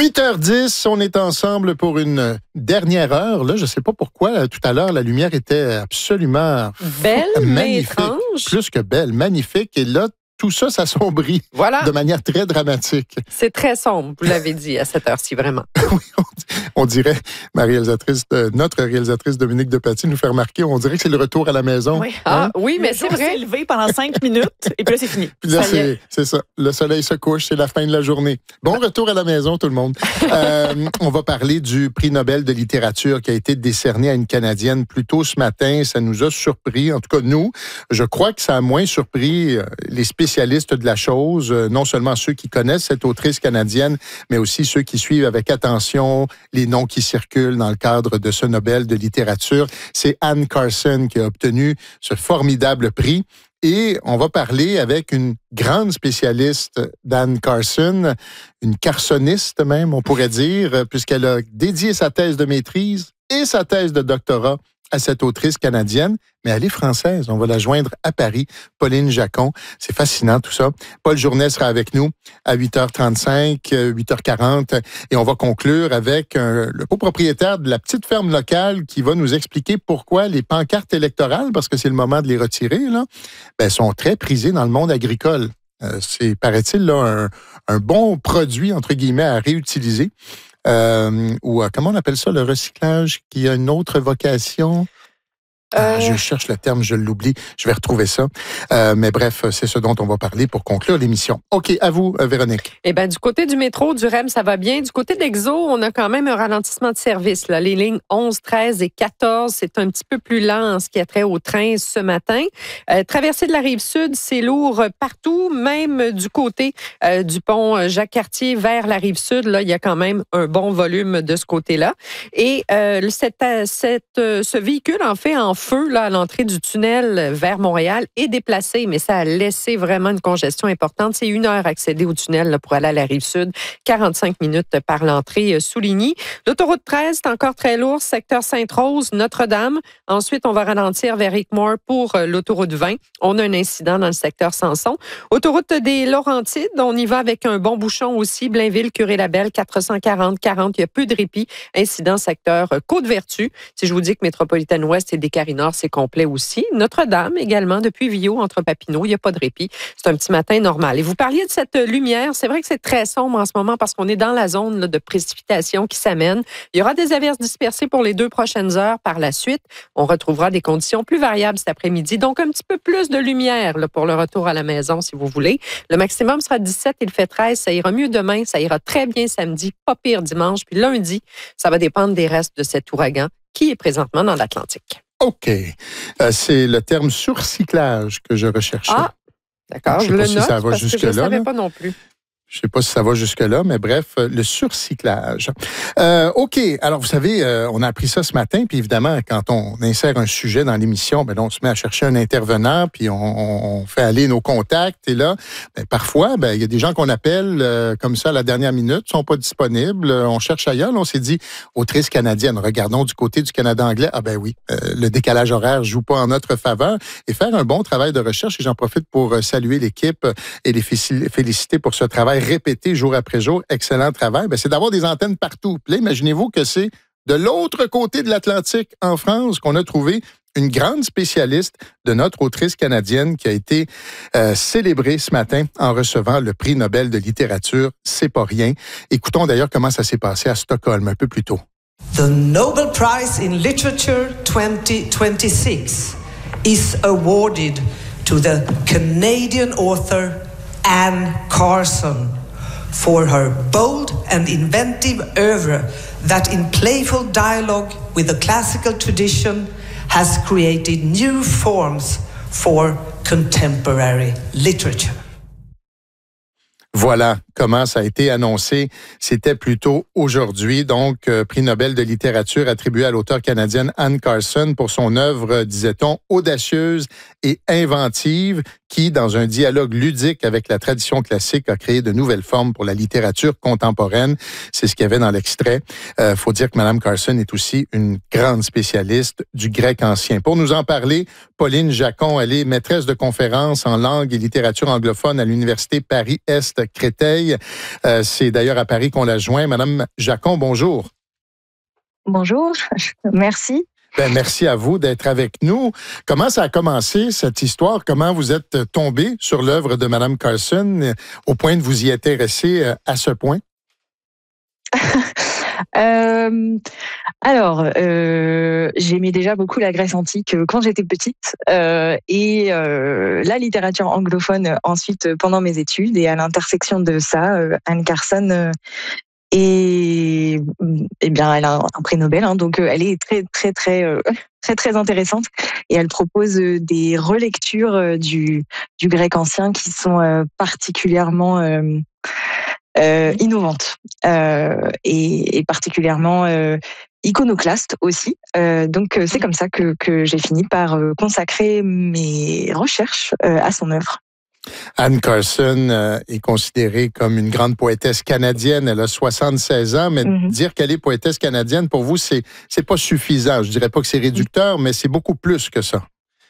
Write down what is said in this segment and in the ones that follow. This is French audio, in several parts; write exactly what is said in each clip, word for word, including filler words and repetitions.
huit heures dix, on est ensemble pour une dernière heure. Là, je ne sais pas pourquoi, tout à l'heure, la lumière était absolument belle, magnifique. mais étrange. Plus que belle, magnifique. Et là, tout ça s'assombrit voilà. de manière très dramatique. C'est très sombre, vous l'avez dit, à cette heure-ci, vraiment. Oui, on, on dirait, ma réalisatrice, euh, notre réalisatrice Dominique Depaty nous fait remarquer, on dirait que c'est le retour à la maison. Oui, ah, hein? oui mais le c'est jour vrai. s'est levé pendant cinq minutes et puis là, c'est fini. Puis là, Ça y c'est, est. c'est ça. Le soleil se couche, c'est la fin de la journée. Bon retour à la maison, tout le monde. euh, on va parler du prix Nobel de littérature qui a été décerné à une Canadienne plus tôt ce matin. Ça nous a surpris, en tout cas nous. Je crois que ça a moins surpris les spécialistes de la chose, non seulement ceux qui connaissent cette autrice canadienne, mais aussi ceux qui suivent avec attention les noms qui circulent dans le cadre de ce Nobel de littérature. C'est Anne Carson qui a obtenu ce formidable prix. Et on va parler avec une grande spécialiste d'Anne Carson, une carsoniste même, on pourrait dire, puisqu'elle a dédié sa thèse de maîtrise et sa thèse de doctorat à cette autrice canadienne, mais elle est française. On va la joindre à Paris, Pauline Jacon. C'est fascinant tout ça. Paul Journet sera avec nous à huit heures trente-cinq, huit heures quarante, et on va conclure avec un, le copropriétaire de la petite ferme locale qui va nous expliquer pourquoi les pancartes électorales, parce que c'est le moment de les retirer, là, ben, sont très prisées dans le monde agricole. Euh, c'est, paraît-il, là, un, un bon produit, entre guillemets, à réutiliser. Euh, ou euh, comment on appelle ça, le recyclage qui a une autre vocation? Euh... Ah, je cherche le terme, je l'oublie. Je vais retrouver ça. Euh, mais bref, c'est ce dont on va parler pour conclure l'émission. OK, à vous, Véronique. Eh bien, du côté du métro, du R E M, ça va bien. Du côté d'Exo, on a quand même un ralentissement de service. Là. Les lignes onze, treize et quatorze, c'est un petit peu plus lent en ce qui a trait au train ce matin. Euh, traversée de la Rive-Sud, c'est lourd partout, même du côté euh, du pont Jacques-Cartier vers la Rive-Sud. Là, il y a quand même un bon volume de ce côté-là. Et euh, cette, cette, ce véhicule, en fait, en feu là, à l'entrée du tunnel vers Montréal est déplacé, mais ça a laissé vraiment une congestion importante. C'est une heure accéder au tunnel là, pour aller à la Rive-Sud, quarante-cinq minutes par l'entrée Souligny. L'autoroute treize, c'est encore très lourd, secteur Sainte-Rose, Notre-Dame. Ensuite, on va ralentir vers Hickmore pour l'autoroute vingt. On a un incident dans le secteur Samson. Autoroute des Laurentides, on y va avec un bon bouchon aussi. Blainville, Curé-Labelle, quatre cent quarante, quarante, il y a peu de répit. Incident secteur Côte-Vertu. Si je vous dis que Métropolitaine Ouest et Descaries-Nord, c'est complet aussi. Notre-Dame également, depuis Villot, entre Papineau, il n'y a pas de répit. C'est un petit matin normal. Et vous parliez de cette lumière. C'est vrai que c'est très sombre en ce moment parce qu'on est dans la zone là, de précipitation qui s'amène. Il y aura des averses dispersées pour les deux prochaines heures. Par la suite, on retrouvera des conditions plus variables cet après-midi. Donc, un petit peu plus de lumière là, pour le retour à la maison, si vous voulez. Le maximum sera dix-sept, il fait treize. Ça ira mieux demain. Ça ira très bien samedi, pas pire dimanche. Puis lundi, ça va dépendre des restes de cet ouragan qui est présentement dans l'Atlantique. OK. Euh, c'est le terme surcyclage que je recherchais. Ah, d'accord. Je, je le si note ça va parce que je ne savais là. pas non plus. Je ne sais pas si ça va jusque-là, mais bref, le surcyclage. Euh, OK. Alors, vous savez, euh, on a appris ça ce matin, puis évidemment, quand on insère un sujet dans l'émission, ben, on se met à chercher un intervenant, puis on, on fait aller nos contacts. Et là, ben, parfois, ben, il y a des gens qu'on appelle euh, comme ça à la dernière minute, sont pas disponibles. On cherche ailleurs. Là, on s'est dit, autrice canadienne, regardons du côté du Canada anglais. Ah ben oui, euh, le décalage horaire joue pas en notre faveur. Et faire un bon travail de recherche, et j'en profite pour saluer l'équipe et les féliciter pour ce travail répété jour après jour, excellent travail, ben, c'est d'avoir des antennes partout. Puis là, imaginez-vous que c'est de l'autre côté de l'Atlantique, en France, qu'on a trouvé une grande spécialiste de notre autrice canadienne qui a été euh, célébrée ce matin en recevant le prix Nobel de littérature. C'est pas rien. Écoutons d'ailleurs comment ça s'est passé à Stockholm un peu plus tôt. The Nobel Prize in Literature twenty twenty-six is awarded to the Canadian author Anne Carson for her bold and inventive oeuvre that in playful dialogue with the classical tradition has created new forms for contemporary literature. Voilà comment ça a été annoncé. C'était plutôt aujourd'hui. Donc, euh, prix Nobel de littérature attribué à l'auteure canadienne Anne Carson pour son œuvre, disait-on, audacieuse et inventive qui, dans un dialogue ludique avec la tradition classique, a créé de nouvelles formes pour la littérature contemporaine. C'est ce qu'il y avait dans l'extrait. Euh, faut dire que Mme Carson est aussi une grande spécialiste du grec ancien. Pour nous en parler, Pauline Jacon, elle est maîtresse de conférences en langue et littérature anglophone à l'Université Paris-Est-Créteil. Euh, c'est d'ailleurs à Paris qu'on l'a joint. Madame Jacon, bonjour. Bonjour, merci. Ben, merci à vous d'être avec nous. Comment ça a commencé, cette histoire? Comment vous êtes tombé sur l'œuvre de Mme Carson au point de vous y intéresser à ce point? euh, alors, euh, j'aimais déjà beaucoup la Grèce antique quand j'étais petite euh, et euh, la littérature anglophone ensuite pendant mes études. Et à l'intersection de ça, euh, Anne Carson... Euh, Et eh bien, elle a un prix Nobel, hein, donc elle est très, très, très, euh, très, très intéressante. Et elle propose des relectures du, du grec ancien qui sont euh, particulièrement euh, euh, innovantes euh, et, et particulièrement euh, iconoclastes aussi. Euh, donc, c'est comme ça que, que j'ai fini par consacrer mes recherches euh, à son œuvre. Anne Carson euh, est considérée comme une grande poétesse canadienne. Elle a soixante-seize ans, mais mm-hmm. dire qu'elle est poétesse canadienne, pour vous, c'est c'est pas suffisant. Je dirais pas que c'est réducteur, mais c'est beaucoup plus que ça.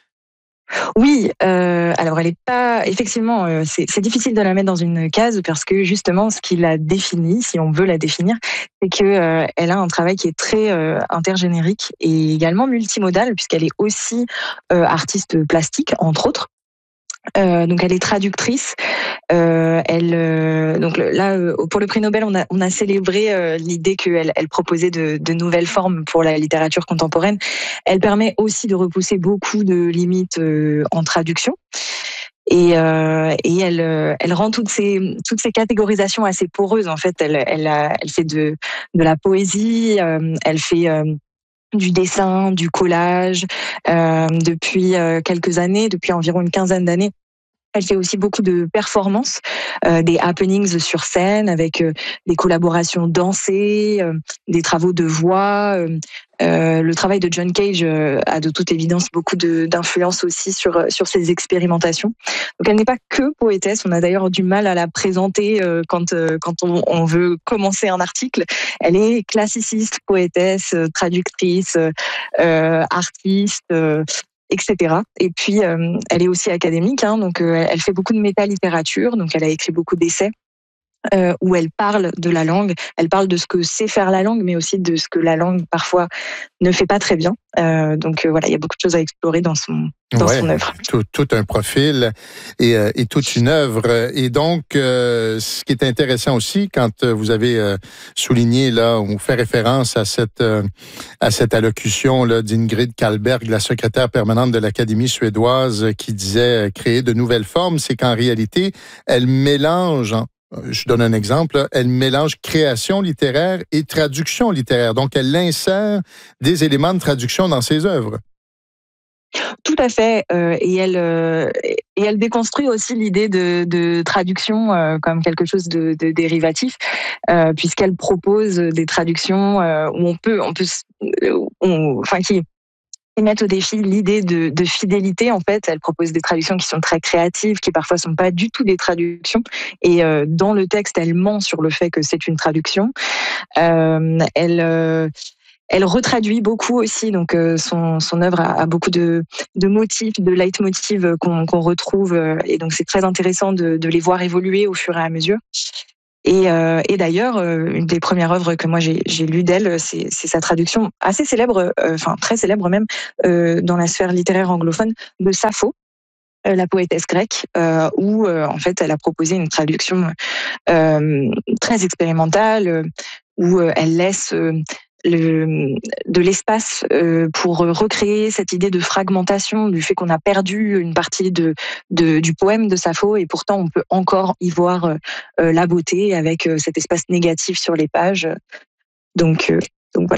Oui, euh, alors elle est pas... Effectivement, euh, c'est, c'est difficile de la mettre dans une case parce que justement, ce qui la définit, si on veut la définir, c'est qu'elle euh, a un travail qui est très euh, intergénérique et également multimodal puisqu'elle est aussi euh, artiste plastique, entre autres. Euh, donc elle est traductrice. Euh, elle euh, donc là euh, pour le prix Nobel on a on a célébré euh, l'idée qu'elle elle proposait de, de nouvelles formes pour la littérature contemporaine. Elle permet aussi de repousser beaucoup de limites euh, en traduction. Et, euh, et elle, elle rend toutes ces, toutes ces catégorisations assez poreuses. En fait, elle, elle, a, elle fait de, de la poésie, euh, elle fait euh, du dessin, du collage. Euh, depuis euh, quelques années, depuis environ une quinzaine d'années, elle fait aussi beaucoup de performances, euh, des happenings sur scène avec euh, des collaborations dansées, euh, des travaux de voix. Euh, euh, le travail de John Cage euh, a de toute évidence beaucoup de, d'influence aussi sur sur ses expérimentations. Donc elle n'est pas que poétesse. On a d'ailleurs du mal à la présenter euh, quand euh, quand on, on veut commencer un article. Elle est classiciste, poétesse, traductrice, euh, artiste. Euh, et cetera. Et puis, euh, elle est aussi académique, hein, donc euh, elle fait beaucoup de métalittérature, donc elle a écrit beaucoup d'essais euh, où elle parle de la langue, elle parle de ce que sait faire la langue, mais aussi de ce que la langue, parfois, ne fait pas très bien. Euh, donc euh, voilà, il y a beaucoup de choses à explorer dans son, dans ouais, son œuvre. Tout, tout un profil et, euh, et toute une œuvre. Et donc, euh, ce qui est intéressant aussi, quand vous avez euh, souligné, là, on fait référence à cette, euh, à cette allocution là, d'Ingrid Carlberg, la secrétaire permanente de l'Académie suédoise, qui disait euh, créer de nouvelles formes, c'est qu'en réalité, elle mélange... Hein, je donne un exemple, elle mélange création littéraire et traduction littéraire. Donc, elle insère des éléments de traduction dans ses œuvres. Tout à fait, euh, et elle euh, et elle déconstruit aussi l'idée de, de traduction euh, comme quelque chose de, de dérivatif, euh, puisqu'elle propose des traductions euh, où on peut, on peut, on, enfin qui mettent au défi l'idée de, de fidélité. En fait, elle propose des traductions qui sont très créatives, qui parfois sont pas du tout des traductions. Et euh, dans le texte, elle ment sur le fait que c'est une traduction. Euh, elle euh, Elle retraduit beaucoup aussi, donc euh, son son œuvre a, a beaucoup de de motifs, de leitmotifs qu'on qu'on retrouve, euh, et donc c'est très intéressant de de les voir évoluer au fur et à mesure. Et, euh, et d'ailleurs, euh, une des premières œuvres que moi j'ai, j'ai lues d'elle, c'est, c'est sa traduction assez célèbre, euh, enfin très célèbre même, euh, dans la sphère littéraire anglophone, de Sappho, euh, la poétesse grecque, euh, où euh, en fait elle a proposé une traduction euh, très expérimentale, euh, où euh, elle laisse euh, le, de l'espace euh, pour recréer cette idée de fragmentation, du fait qu'on a perdu une partie de, de du poème de Sappho, et pourtant on peut encore y voir euh, la beauté avec euh, cet espace négatif sur les pages. Donc, euh, donc voilà, je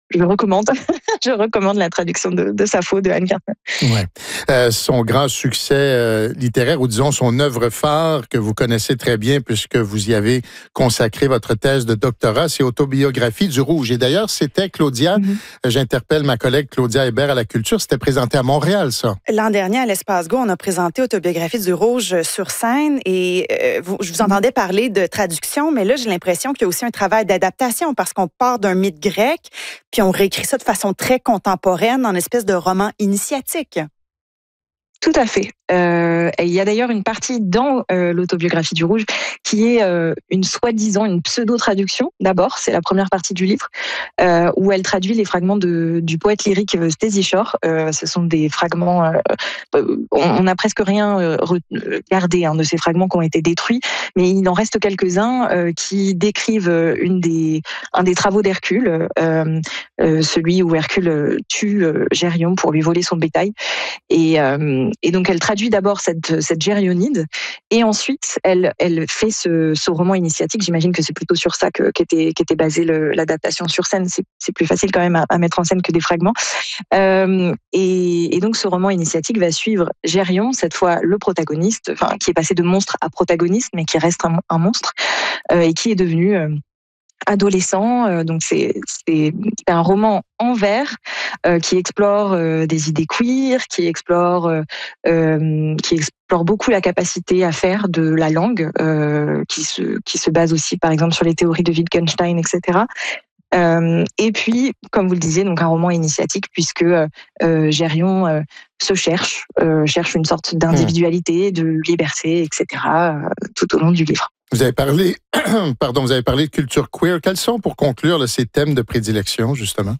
je recommande, je recommande la traduction de, de Sappho de Anne Carson. Ouais. Euh, son grand succès euh, littéraire, ou disons son œuvre phare que vous connaissez très bien puisque vous y avez consacré votre thèse de doctorat, c'est Autobiographie du Rouge. Et d'ailleurs, c'était Claudia, mm-hmm. j'interpelle ma collègue Claudia Hébert à la Culture, c'était présenté à Montréal, ça. L'an dernier, à l'Espace Go, on a présenté Autobiographie du Rouge sur scène et euh, vous, je vous entendais parler de traduction, mais là, j'ai l'impression qu'il y a aussi un travail d'adaptation parce qu'on part d'un mythe grec, puis on réécrit ça de façon très contemporaine en espèce de roman initiatique. Tout à fait. Euh, et il y a d'ailleurs une partie dans euh, l'autobiographie du Rouge qui est euh, une soi-disant une pseudo-traduction. D'abord, c'est la première partie du livre euh, où elle traduit les fragments de, du poète lyrique Stacey Shore. Euh, ce sont des fragments, euh, on n'a presque rien euh, gardé hein, de ces fragments qui ont été détruits, mais il en reste quelques-uns euh, qui décrivent une des, un des travaux d'Hercule, euh, euh, celui où Hercule tue euh, Gérion pour lui voler son bétail. Et, euh, et donc elle traduit d'abord cette, cette Gérionide et ensuite elle, elle fait ce, ce roman initiatique. J'imagine que c'est plutôt sur ça que, qu'était, qu'était basée le, l'adaptation sur scène. C'est, c'est plus facile quand même à, à mettre en scène que des fragments. Euh, et, et donc ce roman initiatique va suivre Gérion, cette fois le protagoniste, enfin qui est passé de monstre à protagoniste, mais qui reste un, un monstre euh, et qui est devenu euh, adolescent. Euh, donc c'est, c'est, c'est un roman en vers euh, qui explore euh, des idées queer, qui explore, euh, euh, qui explore beaucoup la capacité à faire de la langue, euh, qui se, qui se base aussi par exemple sur les théories de Wittgenstein, et cetera. Euh, et puis, comme vous le disiez, donc un roman initiatique puisque euh, Gérion euh, se cherche, euh, cherche une sorte d'individualité, de liberté, et cetera. Euh, tout au long du livre. Vous avez parlé, pardon, vous avez parlé de culture queer. Quels sont, pour conclure, là, ces thèmes de prédilection, justement?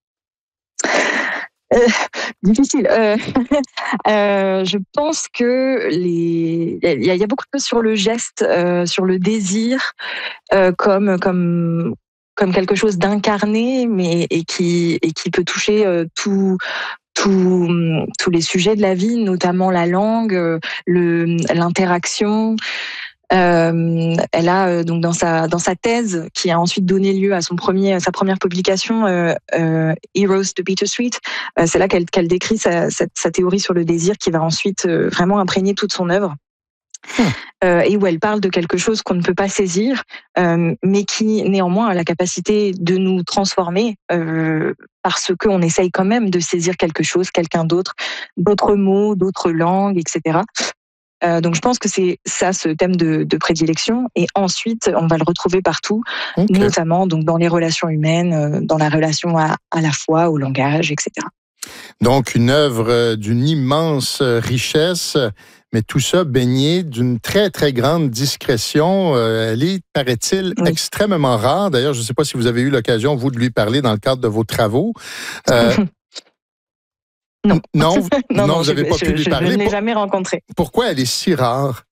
Euh, difficile. Euh, euh, je pense que les, il y, y a beaucoup de choses sur le geste, euh, sur le désir, euh, comme comme comme quelque chose d'incarné, mais et qui et qui peut toucher euh, tout. Tous, tous les sujets de la vie, notamment la langue, le, l'interaction. Euh, elle a euh, donc dans sa dans sa thèse qui a ensuite donné lieu à son premier sa première publication euh, euh, Heroes de Bittersweet, euh, c'est là qu'elle qu'elle décrit sa, sa sa théorie sur le désir qui va ensuite euh, vraiment imprégner toute son œuvre. Hmm. Euh, et où elle parle de quelque chose qu'on ne peut pas saisir, euh, mais qui néanmoins a la capacité de nous transformer euh, parce qu'on essaye quand même de saisir quelque chose, quelqu'un d'autre, d'autres mots, d'autres langues, et cetera. Euh, donc je pense que c'est ça ce thème de, de prédilection. Et ensuite, on va le retrouver partout, okay. notamment donc dans les relations humaines, dans la relation à, à la foi, au langage, et cetera. Donc une œuvre d'une immense richesse. Mais tout ça baigné d'une très, très grande discrétion. Euh, elle est, paraît-il, oui. extrêmement rare. D'ailleurs, je ne sais pas si vous avez eu l'occasion, vous, de lui parler dans le cadre de vos travaux. Euh, non. Non, non, non, non, vous n'avez pas je, pu lui je, parler. Je ne l'ai jamais rencontrée. Pourquoi elle est si rare?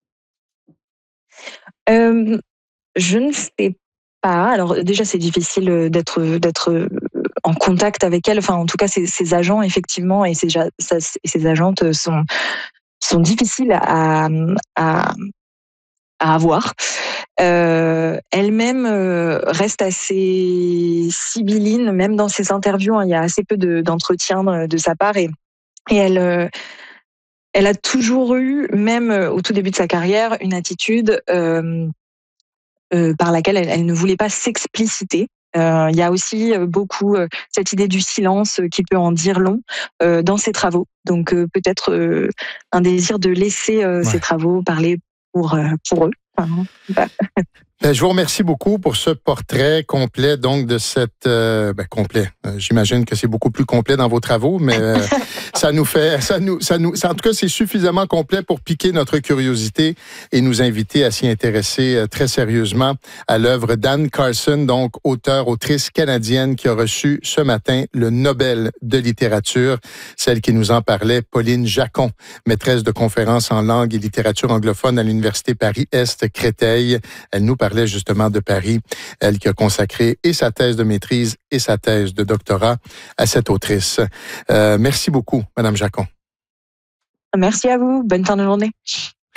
Euh, je ne sais pas. Alors, déjà, c'est difficile d'être, d'être en contact avec elle. Enfin, en tout cas, ses, ses agents, effectivement, et ses, ses agentes sont... sont difficiles à, à, à avoir. Euh, elle-même euh, reste assez sibylline, même dans ses interviews. Hein, il y a assez peu de, d'entretien de, de sa part et, et elle, euh, elle a toujours eu, même au tout début de sa carrière, une attitude euh, euh, par laquelle elle, elle ne voulait pas s'expliciter. Euh, il y a aussi beaucoup euh, cette idée du silence euh, qui peut en dire long euh, dans ses travaux. Donc euh, peut-être euh, un désir de laisser euh, ouais. ses travaux parler pour, euh, pour eux. Enfin, bah. Ben, je vous remercie beaucoup pour ce portrait complet donc de cette euh, ben, complet. Euh, j'imagine que c'est beaucoup plus complet dans vos travaux, mais euh, ça nous fait, ça nous, ça nous, ça, en tout cas, c'est suffisamment complet pour piquer notre curiosité et nous inviter à s'y intéresser euh, très sérieusement à l'œuvre d'Anne Carson, donc auteure, autrice canadienne qui a reçu ce matin le Nobel de littérature. Celle qui nous en parlait, Pauline Jacon, maîtresse de conférences en langue et littérature anglophone à l'Université Paris-Est Créteil. Elle nous parlait justement de Paris, elle qui a consacré et sa thèse de maîtrise et sa thèse de doctorat à cette autrice. Euh, merci beaucoup, Madame Jacon. Merci à vous. Bonne fin de journée.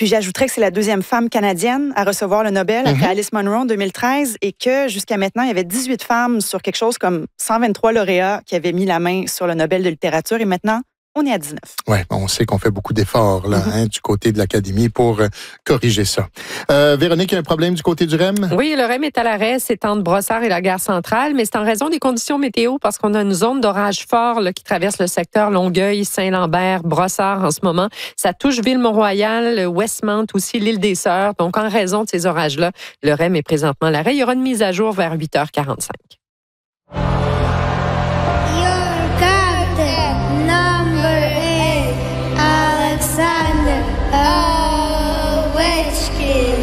Puis j'ajouterais que c'est la deuxième femme canadienne à recevoir le Nobel après mm-hmm. Alice Munro en deux mille treize et que jusqu'à maintenant, il y avait dix-huit femmes sur quelque chose comme cent vingt-trois lauréats qui avaient mis la main sur le Nobel de littérature et maintenant, on est à dix-neuf. Oui, on sait qu'on fait beaucoup d'efforts là, mm-hmm. hein, du côté de l'Académie pour euh, corriger ça. Euh, Véronique, il y a un problème du côté du R E M? Oui, le R E M est à l'arrêt. C'est entre Brossard et la gare centrale, mais c'est en raison des conditions météo parce qu'on a une zone d'orage fort là, qui traverse le secteur Longueuil, Saint-Lambert, Brossard en ce moment. Ça touche Ville-Mont-Royal, Westmount, aussi l'île des Sœurs. Donc, en raison de ces orages-là, le R E M est présentement à l'arrêt. Il y aura une mise à jour vers huit heures quarante-cinq. Alexander Ovechkin.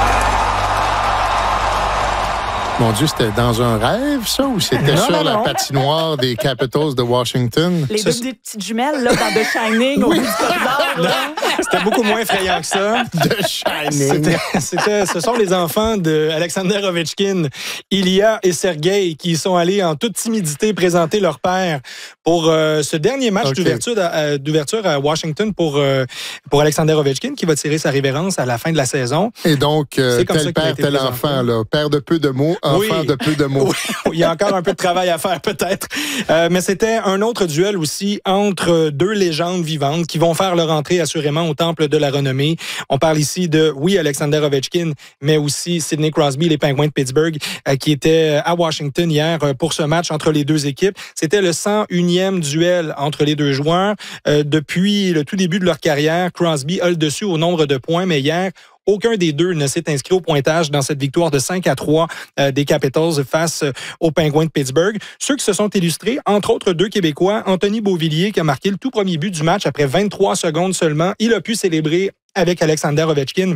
Mon Dieu, c'était dans un rêve, ça, ou c'était non, sur non, la non. patinoire des Capitals de Washington? Les deux petites jumelles, là, dans The Shining, au bout du corridor, là. C'était beaucoup moins effrayant que ça. The Shining. C'était, c'était, ce sont les enfants d'Alexander Ovechkin, Ilya et Sergei, qui sont allés en toute timidité présenter leur père pour euh, ce dernier match okay. d'ouverture, à, d'ouverture à Washington pour, euh, pour Alexander Ovechkin, qui va tirer sa révérence à la fin de la saison. Et donc, euh, tel père, tel enfant, là, père de peu de mots, enfant oui. de peu de mots. Oui, il y a encore un peu de travail à faire, peut-être. Euh, mais c'était un autre duel aussi entre deux légendes vivantes qui vont faire leur entrée assurément au Temple de la renommée. On parle ici de, oui, Alexander Ovechkin, mais aussi Sidney Crosby, les Penguins de Pittsburgh, euh, qui étaient à Washington hier euh, pour ce match entre les deux équipes. C'était le cent unième duel entre les deux joueurs. Euh, depuis le tout début de leur carrière, Crosby a le dessus au nombre de points, mais hier, aucun des deux ne s'est inscrit au pointage dans cette victoire de cinq à trois euh, des Capitals face euh, aux Penguins de Pittsburgh. Ceux qui se sont illustrés, entre autres deux Québécois, Anthony Beauvillier qui a marqué le tout premier but du match après vingt-trois secondes seulement. Il a pu célébrer avec Alexander Ovechkin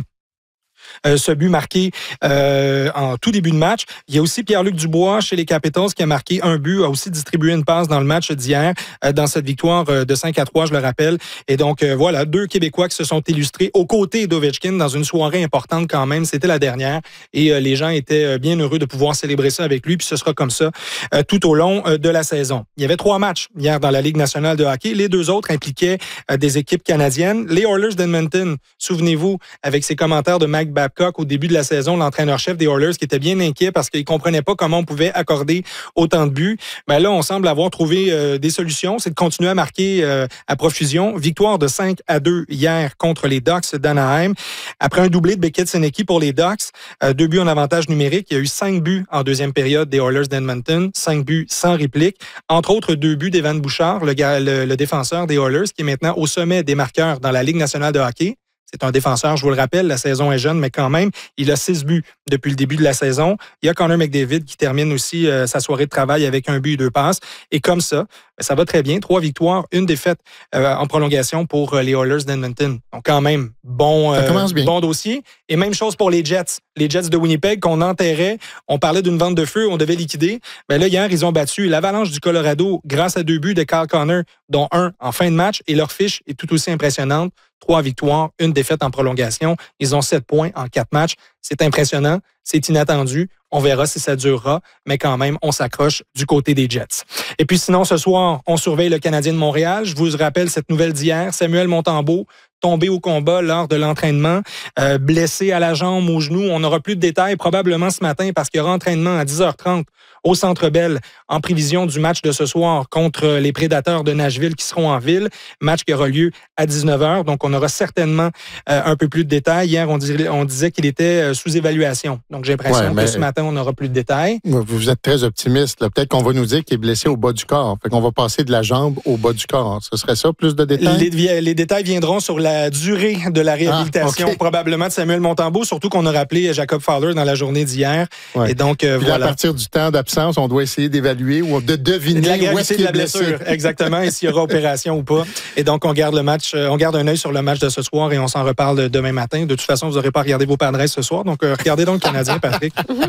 Euh, ce but marqué euh, en tout début de match. Il y a aussi Pierre-Luc Dubois chez les Capitals qui a marqué un but, a aussi distribué une passe dans le match d'hier, euh, dans cette victoire euh, de cinq à trois, je le rappelle. Et donc, euh, voilà, deux Québécois qui se sont illustrés aux côtés d'Ovechkin dans une soirée importante quand même. C'était la dernière. Et euh, les gens étaient bien heureux de pouvoir célébrer ça avec lui. Puis ce sera comme ça euh, tout au long euh, de la saison. Il y avait trois matchs hier dans la Ligue nationale de hockey. Les deux autres impliquaient euh, des équipes canadiennes. Les Oilers d'Edmonton, souvenez-vous, avec ses commentaires de Mike Babcock au début de la saison, l'entraîneur-chef des Oilers qui était bien inquiet parce qu'il ne comprenait pas comment on pouvait accorder autant de buts. Ben là, on semble avoir trouvé euh, des solutions. C'est de continuer à marquer euh, à profusion. Victoire de cinq à deux hier contre les Ducks d'Anaheim. Après un doublé de Beckett-Senecki pour les Ducks, euh, deux buts en avantage numérique. Il y a eu cinq buts en deuxième période des Oilers d'Edmonton, cinq buts sans réplique. Entre autres, deux buts d'Evan Bouchard, le, le, le défenseur des Oilers, qui est maintenant au sommet des marqueurs dans la Ligue nationale de hockey. C'est un défenseur, je vous le rappelle, la saison est jeune, mais quand même, il a six buts depuis le début de la saison. Il y a Connor McDavid qui termine aussi euh, sa soirée de travail avec un but et deux passes. Et comme ça, ça va très bien. Trois victoires, une défaite euh, en prolongation pour euh, les Oilers d'Edmonton. Donc quand même, bon, euh, bon dossier. Et même chose pour les Jets. Les Jets de Winnipeg qu'on enterrait. On parlait d'une vente de feu, on devait liquider. Mais là, hier, ils ont battu l'Avalanche du Colorado grâce à deux buts de Kyle Connor, dont un en fin de match. Et leur fiche est tout aussi impressionnante. Trois victoires, une défaite en prolongation. Ils ont sept points en quatre matchs. C'est impressionnant, c'est inattendu. On verra si ça durera, mais quand même, on s'accroche du côté des Jets. Et puis sinon, ce soir, on surveille le Canadien de Montréal. Je vous rappelle cette nouvelle d'hier. Samuel Montembeault, tombé au combat lors de l'entraînement, euh, blessé à la jambe, au genou. On n'aura plus de détails probablement ce matin parce qu'il y aura entraînement à dix heures trente au Centre Bell en prévision du match de ce soir contre les Prédateurs de Nashville qui seront en ville. Match qui aura lieu à dix-neuf heures. Donc, on aura certainement euh, un peu plus de détails. Hier, on, dirait, on disait qu'il était sous évaluation. Donc, j'ai l'impression ouais, que ce matin, on n'aura plus de détails. Vous êtes très optimiste. Là. Peut-être qu'on va nous dire qu'il est blessé au bas du corps. Fait qu'on va passer de la jambe au bas du corps. Ce serait ça, plus de détails? Les, les détails viendront sur la durée de la réhabilitation, ah, okay. probablement de Samuel Montembeault, surtout qu'on a rappelé Jacob Fowler dans la journée d'hier. Ouais. Et donc, euh, Puis voilà. à partir du temps d'absence, on doit essayer d'évaluer ou de deviner de la où est-ce qu'il de la est blessé. blessure, exactement, et s'il y aura opération ou pas. Et donc, on garde le match, on garde un œil sur le match de ce soir et on s'en reparle demain matin. De toute façon, vous n'aurez pas regardé vos padres ce soir, donc euh, regardez donc le Canadien, Patrick.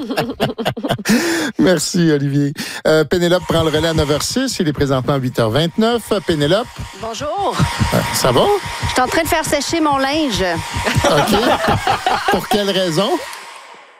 Merci, Olivier. Euh, Pénélope prend le relais à neuf heures six. Il est présentement à huit heures vingt-neuf. Pénélope. Bonjour. Euh, ça va? Je suis en train de faire sécher mon linge. OK. Pour quelle raison?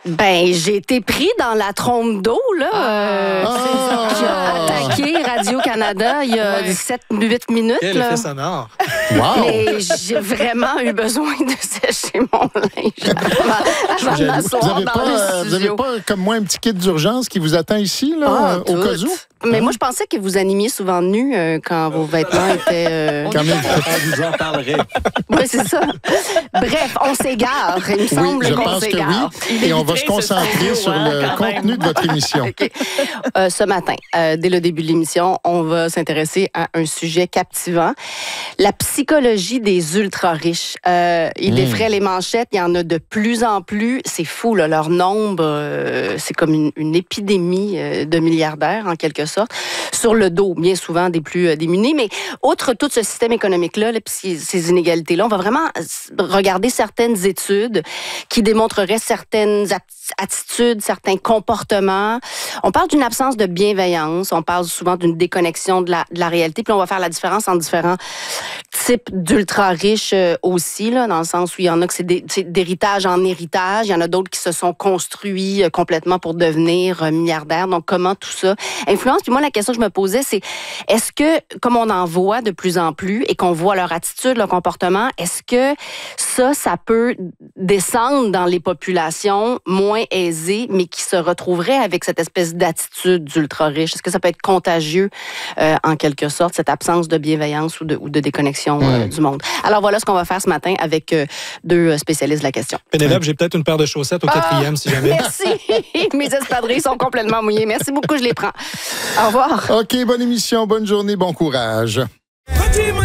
Ben, j'ai été pris dans la trompe d'eau, là, euh, Ah! qui a attaqué Radio-Canada il y a Ouais. sept huit minutes. Quel là. effet sonore. Wow! Mais j'ai vraiment eu besoin de sécher mon linge avant, avant de Vous m'asseoir n'avez dans pas, le euh, vous avez studio. pas, comme moi, un petit kit d'urgence qui vous attend ici, là, Ah, euh, au tout. cas où? Mais moi, je pensais que vous animiez souvent nus euh, quand vos vêtements étaient... Euh... Quand même. On vous en parlerait. Oui, c'est ça. Bref, on s'égare. Il me Oui, semble je qu'on pense que s'égare. oui. Et on va se concentrer sur le contenu de votre émission. OK. Euh, ce matin, euh, dès le début de l'émission, on va s'intéresser à un sujet captivant. La psychologie des ultra-riches. Euh, ils Mmh. défraient les manchettes. Il y en a de plus en plus. C'est fou, là. Leur nombre, euh, c'est comme une, une épidémie euh, de milliardaires, en quelque sorte, sur le dos, bien souvent, des plus euh, démunis. Mais outre tout ce système économique-là, là, puis ces, ces inégalités-là, on va vraiment regarder certaines études qui démontreraient certaines attitudes, certains comportements. On parle d'une absence de bienveillance, on parle souvent d'une déconnexion de la, de la réalité, puis on va faire la différence entre différents types d'ultra-riches euh, aussi, là, dans le sens où il y en a que c'est, des, c'est d'héritage en héritage, il y en a d'autres qui se sont construits euh, complètement pour devenir euh, milliardaires. Donc, comment tout ça influence? Puis moi, la question que je me posais, c'est est-ce que, comme on en voit de plus en plus et qu'on voit leur attitude, leur comportement, est-ce que ça, ça peut descendre dans les populations moins aisées, mais qui se retrouveraient avec cette espèce d'attitude d'ultra-riche? Est-ce que ça peut être contagieux, euh, en quelque sorte, cette absence de bienveillance ou de, ou de déconnexion euh, Mm. du monde? Alors voilà ce qu'on va faire ce matin avec euh, deux spécialistes de la question. Pénélope, j'ai peut-être une paire de chaussettes au quatrième, Ah, si jamais. Merci. Mes espadrilles sont complètement mouillées. Merci beaucoup, je les prends. Au revoir. OK, bonne émission, bonne journée, bon courage.